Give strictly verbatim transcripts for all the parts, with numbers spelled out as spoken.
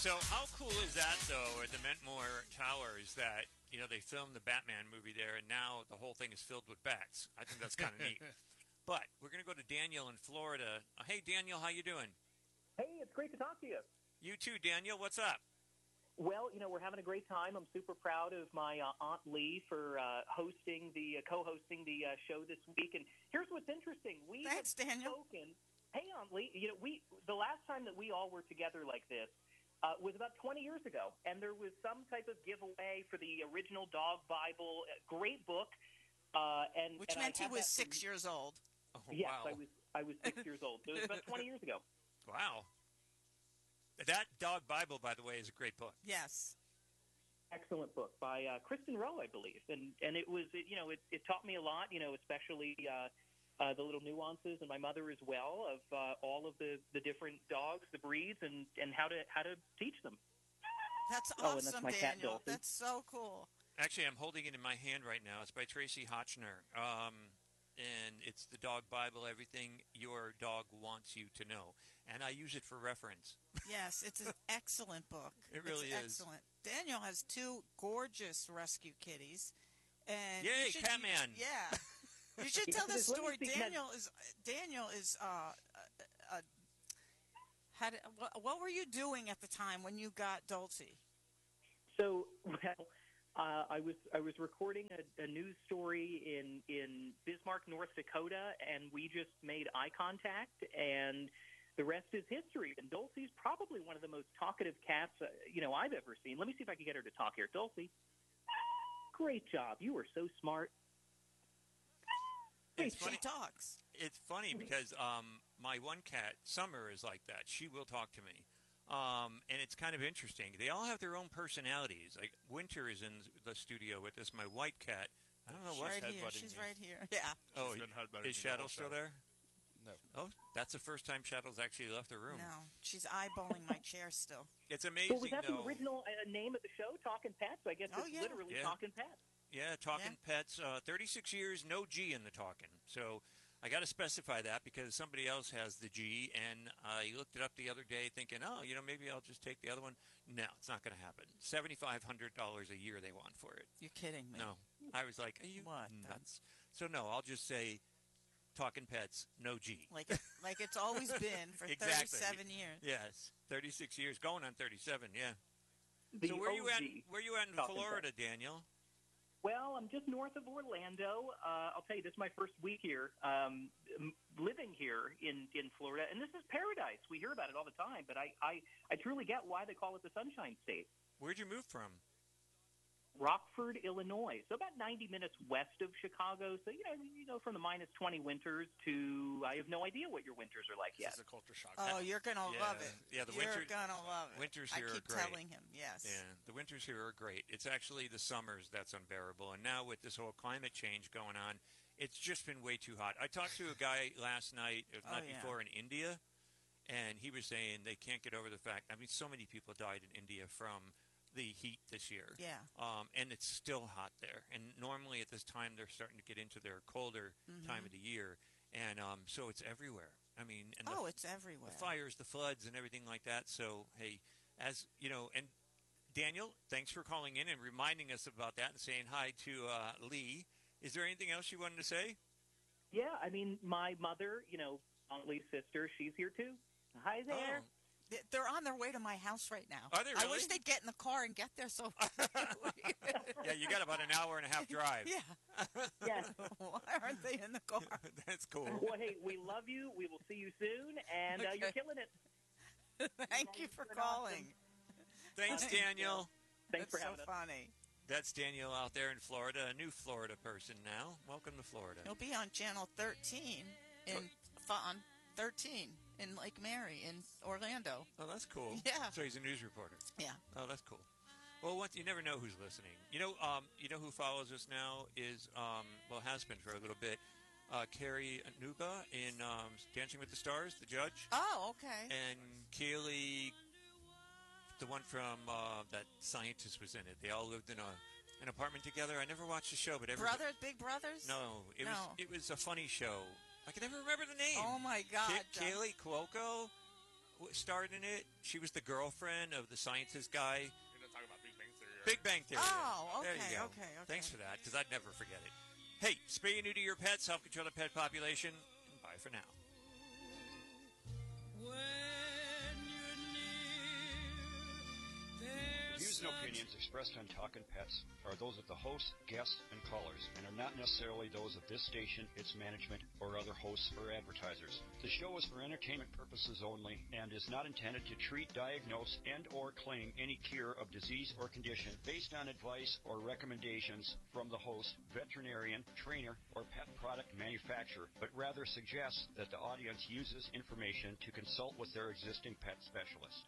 So how cool is that, though, at the Mentmore Towers that, you know, they filmed the Batman movie there, and now the whole thing is filled with bats. I think that's kind of neat. But we're going to go to Daniel in Florida. Uh, hey, Daniel, how you doing? Hey, it's great to talk to you. You too, Daniel. What's up? Well, you know, we're having a great time. I'm super proud of my uh, Aunt Lee for uh, hosting the uh, co-hosting the uh, show this week. And here's what's interesting: we Thanks, have Daniel. spoken. Hey, Aunt Lee. You know, we the last time that we all were together like this uh, was about twenty years ago, and there was some type of giveaway for the original Dog Bible. Great book, uh, and which and meant I he was that six for, years old. Oh, yes, wow. I was. I was six years old. So it was about twenty years ago. Wow. That Dog Bible, by the way, is a great book. Yes. Excellent book by uh, Kristen Rowe, I believe, and and it was it, you know it, it taught me a lot, you know, especially uh, uh, the little nuances, and my mother as well, of uh, all of the, the different dogs, the breeds, and, and how to how to teach them. That's Oh, and awesome, that's my cat, Daniel. Dolphin. That's so cool. Actually, I'm holding it in my hand right now. It's by Tracy Hotchner. Um, and it's the Dog Bible, everything your dog wants you to know. And I use it for reference. Yes, it's an excellent book. It really it's is. Excellent. Daniel has two gorgeous rescue kitties. And Yay, you should, Catman! You, yeah. You should tell the Let me story. see, Daniel is Daniel is uh, uh, uh had what, what were you doing at the time when you got Dulcie? So, well, uh, I was I was recording a, a news story in in Bismarck, North Dakota, and we just made eye contact, and the rest is history. And Dulcie's probably one of the most talkative cats uh, you know I've ever seen. Let me see if I can get her to talk here. Dulcie, great job. You were so smart. It's She funny. talks. It's funny because um, my one cat, Summer, is like that. She will talk to me. Um, and it's kind of interesting. They all have their own personalities. Like Winter is in the studio with us, my white cat. I don't know She's what's right here. headbutting She's me. right here. Yeah. Oh, She's been headbutting me the is Shadow whole still show. there? No. Oh, that's the first time Shadow's actually left the room. No, she's eyeballing my chair still. It's amazing, So was that though. the original uh, name of the show, Talking Pets? I guess Oh, it's yeah. literally Yeah. Talking Pets. Yeah, Talking Yeah. Pets, uh, thirty-six years, no G in the talking. So I got to specify that because somebody else has the G, and I looked it up the other day thinking, oh, you know, maybe I'll just take the other one. No, it's not going to happen. seven thousand five hundred dollars a year they want for it. You're kidding me. No. I was like, are you What the- nuts? So, no, I'll just say Talking Pets, no G. Like like it's always been for Exactly. thirty-seven years. Yes, thirty-six years, going on thirty-seven, yeah. The so where you at? O G. Where you at in Talking Florida, Daniel? Well, I'm just north of Orlando. Uh, I'll tell you, this is my first week here, um, m- living here in, in Florida, and this is paradise. We hear about it all the time, but I, I, I truly get why they call it the Sunshine State. Where'd you move from? Rockford, Illinois, so about ninety minutes west of Chicago. So you know, you know, from the minus twenty winters to I have no idea what your winters are like This yet. is a culture shock. Oh, you're gonna Yeah. love it. Yeah, the you're winter- gonna love it. winters I here are keep great. telling him, yes. Yeah, the winters here are great. It's actually the summers that's unbearable. And now with this whole climate change going on, it's just been way too hot. I talked to a guy last night, or the Oh, night yeah. before, in India, and he was saying they can't get over the fact. I mean, so many people died in India from the heat this year. Yeah. Um, and it's still hot there. And normally at this time they're starting to get into their colder Mm-hmm. time of the year, and um, so it's everywhere. I mean, and the, Oh, it's everywhere. the fires, the floods, and everything like that. So hey, as you know, and Daniel, thanks for calling in and reminding us about that and saying hi to uh, Lee. Is there anything else you wanted to say? Yeah, I mean, my mother, you know, Aunt Lee's sister, she's here too. Hi there. Oh. They- They're on their way to my house right now. Are they I really? wish they'd get in the car and get there so Yeah, you got about an hour and a half drive. Yeah. Yes. Why aren't they in the car? That's cool. Well, hey, we love you. We will see you soon, and uh, you're Okay. killing it. Thank you for Been calling. Thanks, Daniel. Thanks That's for so having us. funny. That's Daniel out there in Florida, a new Florida person now. Welcome to Florida. He'll be on channel thirteen in on thirteen in Lake Mary in Orlando. Oh, that's cool. Yeah. So he's a news reporter. Yeah. Oh, that's cool. Well, once, you never know who's listening. You know, um, you know who follows us now is, um, well, has been for a little bit, uh, Carrie Anuba in um, Dancing with the Stars, the judge, Oh, okay. and Kaylee, the one from uh, that scientist was in it. They all lived in a an apartment together. I never watched the show, but every Brothers, Big Brothers? no, it No. was it was a funny show. I can never remember the name. Oh, my God. Kay- Kaylee Cuoco. w- starred in it. She was the girlfriend of the scientist guy. You're not talking about Big Bang Theory, right? Big Bang Theory. Oh, There okay, you go. okay, okay. Thanks for that, because I'd never forget it. Hey, spay and neuter your pets, help control the pet population, and bye for now. The views and opinions expressed on Talkin' Pets are those of the hosts, guests, and callers, and are not necessarily those of this station, its management, or other hosts or advertisers. The show is for entertainment purposes only and is not intended to treat, diagnose, and or claim any cure of disease or condition based on advice or recommendations from the host, veterinarian, trainer, or pet product manufacturer, but rather suggests that the audience uses information to consult with their existing pet specialist.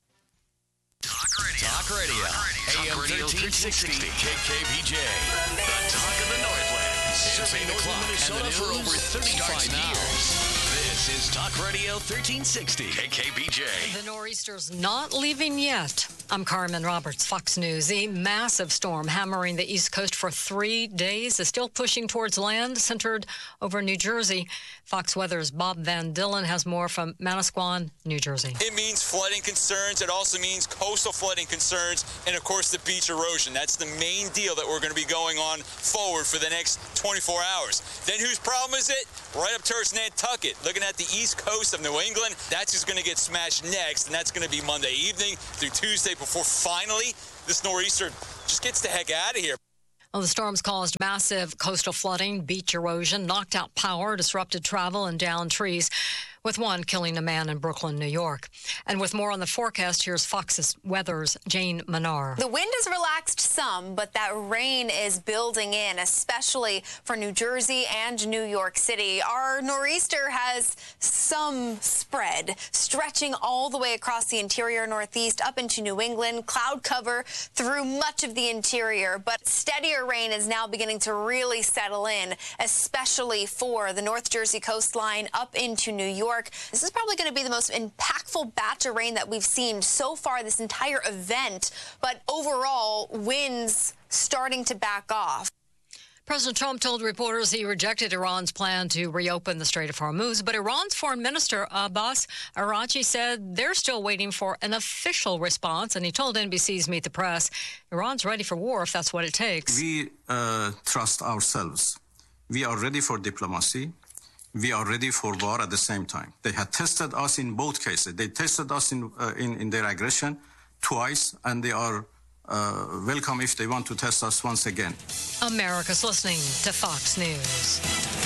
Talk Radio. A M thirteen sixty. K K B J. The Talk of the Northland. Since eight o'clock. Minnesota for over thirty-five years. This is Talk Radio thirteen sixty. K K B J. The nor'easter's not leaving yet. I'm Carmen Roberts, Fox News. A massive storm hammering the East Coast for three days is still pushing towards land, centered over New Jersey. Fox Weather's Bob Van Dillen has more from Manasquan, New Jersey. It means flooding concerns. It also means coastal flooding concerns. And, of course, the beach erosion. That's the main deal that we're going to be going on forward for the next twenty-four hours. Then whose problem is it? Right up towards Nantucket, looking at the east coast of New England. That's who's going to get smashed next, and that's going to be Monday evening through Tuesday before finally this nor'easter just gets the heck out of here. Well, the storms caused massive coastal flooding, beach erosion, knocked out power, disrupted travel, and downed trees, with one killing a man in Brooklyn, New York. And with more on the forecast, here's Fox's Weather's Jane Manar. The wind has relaxed some, but that rain is building in, especially for New Jersey and New York City. Our nor'easter has some spread, stretching all the way across the interior northeast up into New England, cloud cover through much of the interior, but steadier rain is now beginning to really settle in, especially for the North Jersey coastline up into New York. This is probably going to be the most impactful batch of rain that we've seen so far this entire event, but overall, winds starting to back off. President Trump told reporters he rejected Iran's plan to reopen the Strait of Hormuz, but Iran's Foreign Minister Abbas Araghchi said they're still waiting for an official response, and he told N B C's Meet the Press, Iran's ready for war if that's what it takes. We uh, trust ourselves. We are ready for diplomacy. We are ready for war at the same time. They had tested us in both cases. They tested us in uh, in, in their aggression twice, and they are uh, welcome if they want to test us once again. America's listening to Fox News.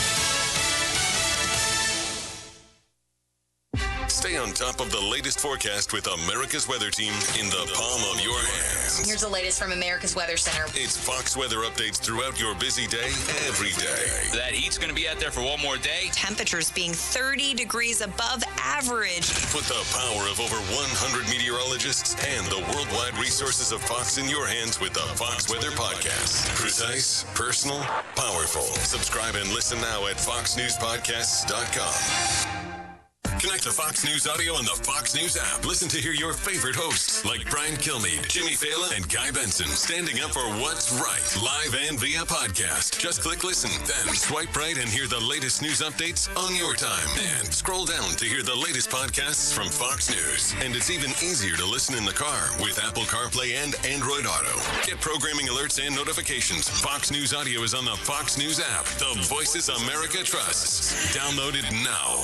Stay on top of the latest forecast with America's Weather Team in the palm of your hands. Here's the latest from America's Weather Center. It's Fox weather updates throughout your busy day, every day. That heat's going to be out there for one more day. Temperatures being thirty degrees above average. Put the power of over one hundred meteorologists and the worldwide resources of Fox in your hands with the Fox Weather Podcast. Precise, personal, powerful. Subscribe and listen now at fox news podcasts dot com. Connect to Fox News Audio on the Fox News app. Listen to hear your favorite hosts like Brian Kilmeade, Jimmy Fallon, and Guy Benson standing up for what's right, live and via podcast. Just click listen, then swipe right and hear the latest news updates on your time. And scroll down to hear the latest podcasts from Fox News. And it's even easier to listen in the car with Apple CarPlay and Android Auto. Get programming alerts and notifications. Fox News Audio is on the Fox News app. The voices America trusts. Download it now.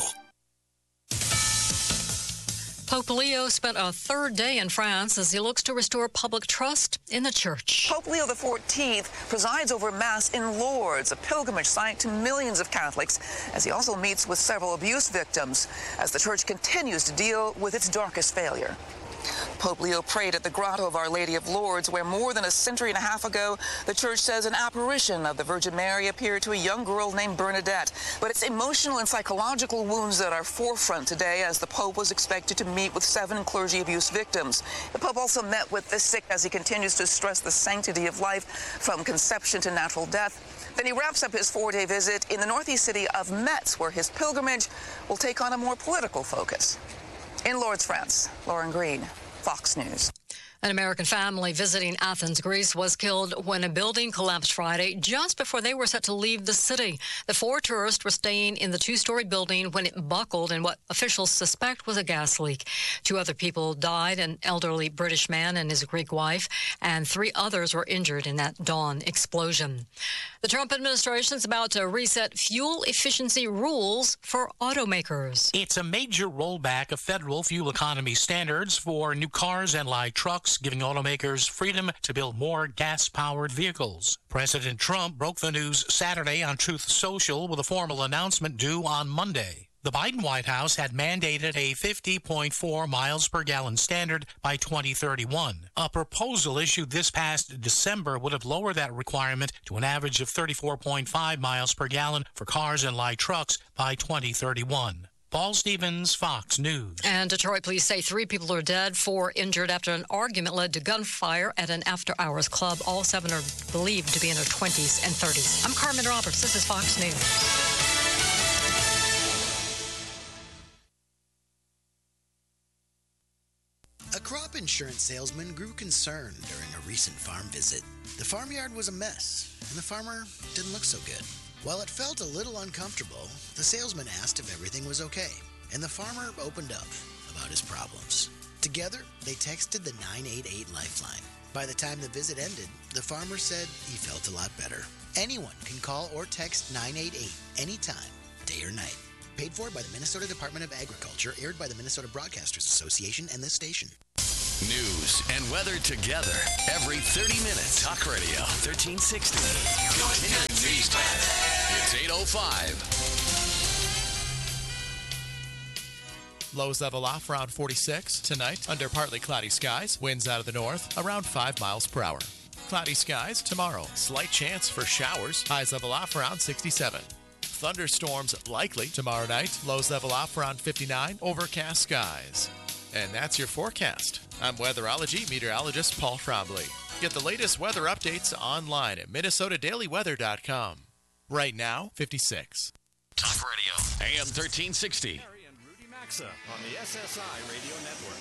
Pope Leo spent a third day in France as he looks to restore public trust in the church. Pope Leo the fourteenth presides over Mass in Lourdes, a pilgrimage site to millions of Catholics, as he also meets with several abuse victims as the church continues to deal with its darkest failure. Pope Leo prayed at the Grotto of Our Lady of Lourdes, where more than a century and a half ago, the church says an apparition of the Virgin Mary appeared to a young girl named Bernadette. But it's emotional and psychological wounds that are forefront today, as the Pope was expected to meet with seven clergy abuse victims. The Pope also met with the sick as he continues to stress the sanctity of life from conception to natural death. Then he wraps up his four-day visit in the northeast city of Metz, where his pilgrimage will take on a more political focus. In Lourdes, France, Lauren Green, Fox News. An American family visiting Athens, Greece, was killed when a building collapsed Friday just before they were set to leave the city. The four tourists were staying in the two-story building when it buckled in what officials suspect was a gas leak. Two other people died, an elderly British man and his Greek wife, and three others were injured in that dawn explosion. The Trump administration is about to reset fuel efficiency rules for automakers. It's a major rollback of federal fuel economy standards for new cars and light trucks, giving automakers freedom to build more gas-powered vehicles. President Trump broke the news Saturday on Truth Social with a formal announcement due on Monday. The Biden White House had mandated a fifty point four miles per gallon standard by twenty thirty-one. A proposal issued this past December would have lowered that requirement to an average of thirty-four point five miles per gallon for cars and light trucks by twenty thirty-one. Paul Stevens, Fox News. And Detroit police say three people are dead, four injured after an argument led to gunfire at an after-hours club. All seven are believed to be in their twenties and thirties. I'm Carmen Roberts. This is Fox News. A crop insurance salesman grew concerned during a recent farm visit. The farmyard was a mess, and the farmer didn't look so good. While it felt a little uncomfortable, the salesman asked if everything was okay, and the farmer opened up about his problems. Together, they texted the nine eight eight Lifeline. By the time the visit ended, the farmer said he felt a lot better. Anyone can call or text nine eight eight anytime, day or night. Paid for by the Minnesota Department of Agriculture, aired by the Minnesota Broadcasters Association and this station. News and weather together every thirty minutes. Talk Radio thirteen sixty. Continuing news time. It's eight oh five. Lows level off around forty-six. Tonight, under partly cloudy skies. Winds out of the north around five miles per hour. Cloudy skies tomorrow. Slight chance for showers. Highs level off around sixty-seven. Thunderstorms likely tomorrow night. Lows level off around fifty-nine. Overcast skies. And that's your forecast. I'm weatherology meteorologist Paul Trombley. Get the latest weather updates online at minnesota daily weather dot com. Right now, fifty-six. Talk Radio, A M thirteen sixty. Harry and Rudy Maxa on the S S I Radio Network.